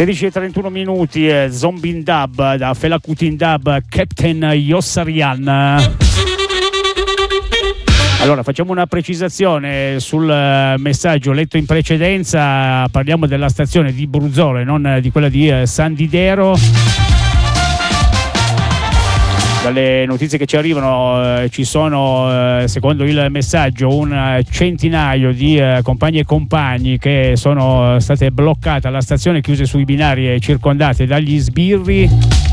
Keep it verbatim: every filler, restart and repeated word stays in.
sedici e trentuno minuti, eh, Zombie in Dub da Fela Kuti in Dub, Captain Yossarian. Allora, facciamo una precisazione sul messaggio letto in precedenza, parliamo della stazione di Bruzzolo e non di quella di San Didero. Dalle notizie che ci arrivano eh, ci sono, eh, secondo il messaggio, un centinaio di eh, compagni e compagni che sono state bloccate alla stazione, chiuse sui binari e circondate dagli sbirri.